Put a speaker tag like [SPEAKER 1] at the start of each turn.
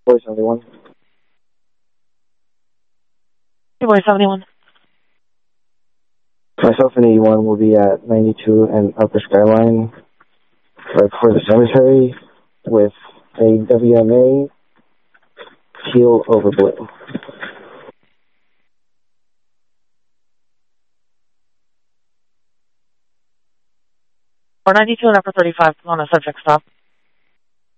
[SPEAKER 1] Boy 71.
[SPEAKER 2] Hey, boy 71.
[SPEAKER 1] Myself and 81 will be at 92 and Upper Skyline, right before the cemetery, with a WMA teal over blue.
[SPEAKER 2] 492 and Upper 35 on a subject stop.